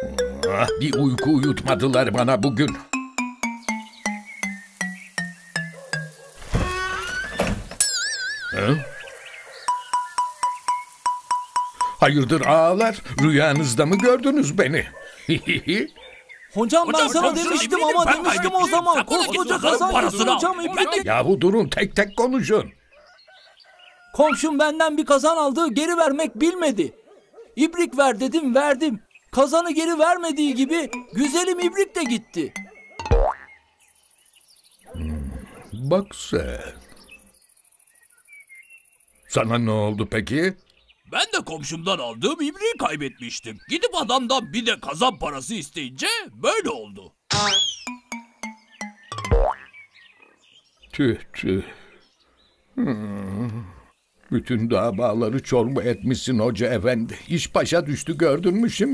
Bir uyku uyutmadılar bana bugün. Hı? Hayırdır ağalar? Rüyanızda mı gördünüz beni? Hocam ben sana hocam, demiştim eminim ama ben demiştim o kaybettim. zaman. Sakın ha Koskoca git, kazan parasını yaptın al. hocam İbrik'le. Yahu durun, tek tek konuşun. Komşum benden bir kazan aldı, geri vermek bilmedi. İbrik ver dedim, verdim. Kazanı geri vermediği gibi güzelim İbrik de gitti. Bak sen. Sana ne oldu peki? Ben de komşumdan aldığım ibriği kaybetmiştim. Gidip adamdan bir de kazan parası isteyince böyle oldu. Tüh tüh. Bütün davaları çorba etmişsin hoca efendi. İş başa düştü, gördün mü şimdi?